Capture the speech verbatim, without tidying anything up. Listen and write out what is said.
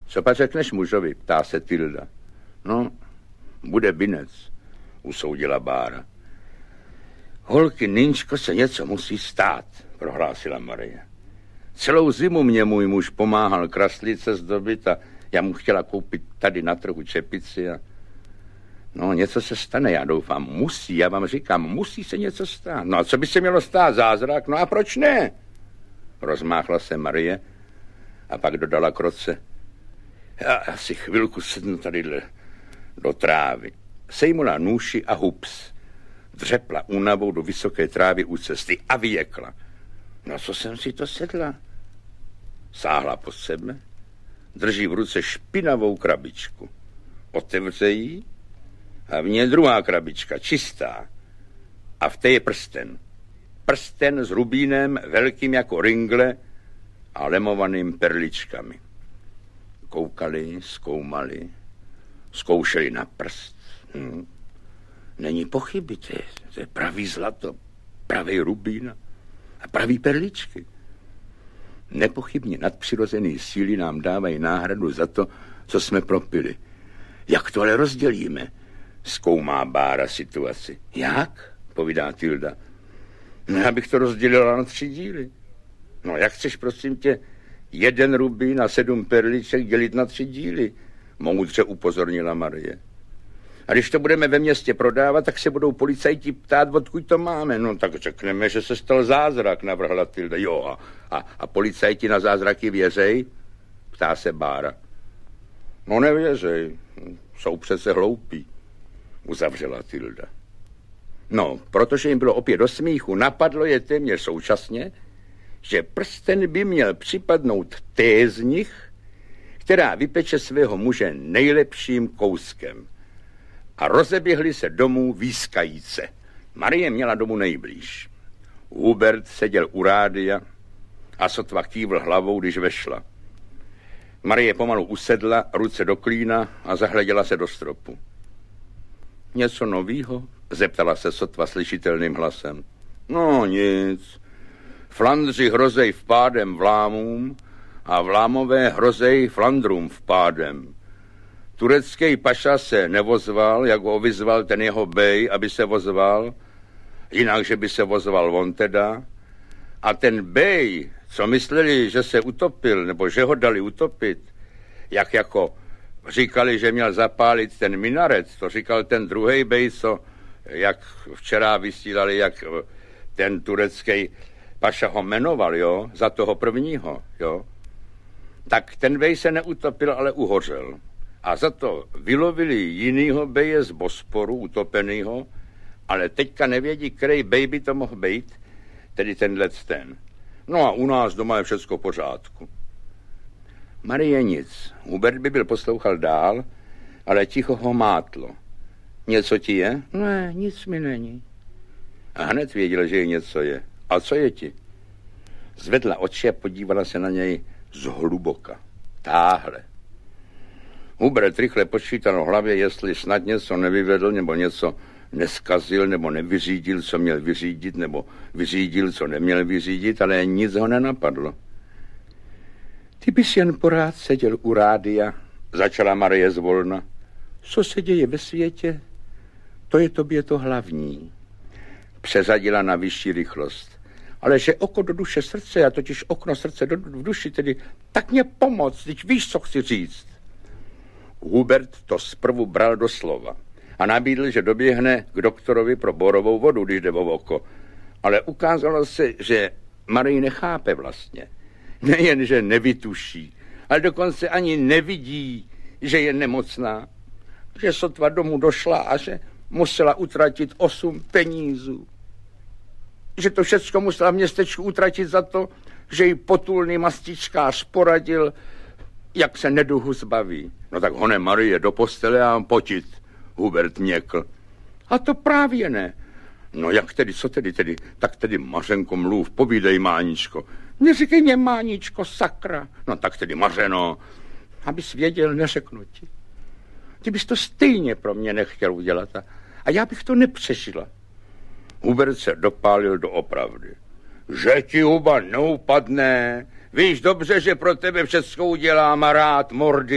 Co pak řekneš mužovi, ptá se Tilda. No, bude binec, usoudila Bára. Holky, Ninčko, se něco musí stát, prohlásila Marie. Celou zimu mě můj muž pomáhal kraslice zdobit a já mu chtěla koupit tady na trhu čepici a no, něco se stane, já doufám, musí, já vám říkám, musí se něco stát. No a co by se mělo stát, zázrak? No a proč ne? Rozmáchla se Marie a pak dodala kroce. Já asi chvilku sednu tady do trávy. Sejmula nůši a hups. Dřepla únavou do vysoké trávy u cesty a vyjekla. No co jsem si to sedla? Sáhla po sebe, drží v ruce špinavou krabičku. Otevře ji a v ní je druhá krabička, čistá. A v té je prsten. Prsten s rubínem velkým jako ringle a lemovaným perličkami. Koukali, zkoumali, zkoušeli na prst. Hm. Není pochyby, to je, to je pravý zlato, pravý rubín a pravý perličky. Nepochybně nadpřirozené síly nám dávají náhradu za to, co jsme propili. Jak to ale rozdělíme? Zkoumá Bára situaci. Jak? Povídá Tilda. No já bych to rozdělila na tři díly. No jak chceš, prosím tě, jeden rubín a sedm perliček dělit na tři díly? Moudře upozornila Marie. A když to budeme ve městě prodávat, tak se budou policajti ptát, odkud to máme. No tak řekneme, že se stal zázrak, navrhla Tilda. Jo, a, a, a policajti na zázraky věřej? Ptá se Bára. No nevěřej, jsou přece hloupí, uzavřela Tilda. No, protože jim bylo opět do smíchu, napadlo je téměř současně, že prsten by měl připadnout té z nich, která vypeče svého muže nejlepším kouskem. A rozeběhli se domů výskajíce. Marie měla domů nejblíž. Hubert seděl u rádia a sotva kývl hlavou, když vešla. Marie pomalu usedla, ruce do klína a zahleděla se do stropu. Něco novýho? Zeptala se sotva slyšitelným hlasem. No nic. Flandři hrozej vpádem Vlámům a Vlámové hrozej Flandrům vpádem. Turecký paša se nevozval, jak ho vyzval ten jeho bej, aby se vozval, jinak, že by se vozval on teda. A ten bej, co mysleli, že se utopil, nebo že ho dali utopit, jak jako říkali, že měl zapálit ten minaret, to říkal ten druhý bej, co jak včera vysílali, jak ten turecký paša ho jmenoval, jo, za toho prvního, jo. Tak ten bej se neutopil, ale uhořel. A za to vylovili jinýho beje z Bosporu, utopenýho, ale teďka nevědí, který bej by to mohl být, tedy tenhle ten. No a u nás doma je všecko v pořádku. Marie nic. Hubert by byl poslouchal dál, ale ticho ho mátlo. Něco ti je? Ne, nic mi není. A hned věděl, že je něco je. A co je ti? Zvedla oči a podívala se na něj zhluboka. Táhle. Hubert rychle počítal v hlavě, jestli snad něco nevyvedl, nebo něco neskazil, nebo nevyřídil, co měl vyřídit, nebo vyřídil, co neměl vyřídit, ale nic ho nenapadlo. Ty bys jen porád seděl u rádia, začala Marie zvolna. Co se děje ve světě? To je tobě to hlavní. Přeřadila na vyšší rychlost. Ale že oko do duše srdce, a totiž okno srdce do, v duši, tedy tak mě pomoct, teď víš, co chci říct. Hubert to zprvu bral do slova a nabídl, že doběhne k doktorovi pro borovou vodu, když jde o oko. Ale ukázalo se, že Marie nechápe vlastně. Nejen, že nevytuší, ale dokonce ani nevidí, že je nemocná, že sotva domů došla a že musela utratit osm penízů. Že to všecko musela v městečku utratit za to, že jí potulný mastičkář poradil, jak se neduhu zbaví. No tak hone Marie do postele a potit, Hubert měkl. A to právě ne. No jak tedy, co tedy, tedy? Tak tedy Mařenko mluv, povídej, Máničko. Neříkej mě, Máničko, sakra. No tak tedy, Mařeno, abys věděl, neřeknu ti. Ty bys to stejně pro mě nechtěl udělat a, a já bych to nepřežila. Hubert se dopálil do opravdy. Že ti huba neupadne, víš dobře, že pro tebe všecko udělám a rád mordy.